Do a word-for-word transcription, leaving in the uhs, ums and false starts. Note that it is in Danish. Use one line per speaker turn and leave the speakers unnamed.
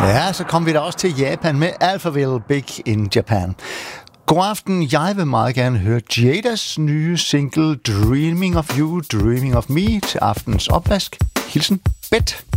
Ja, så kom vi da også til Japan med Alphaville Big in Japan. God aften, jeg vil meget gerne høre Jadas nye single Dreaming of You, Dreaming of Me til aftens opvask. Hilsen, Bet.